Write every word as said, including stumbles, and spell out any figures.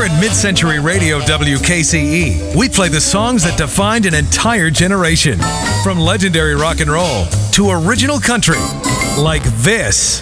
at Mid-Century Radio W K C E, we play the songs that defined an entire generation. From legendary rock and roll to original country, like this.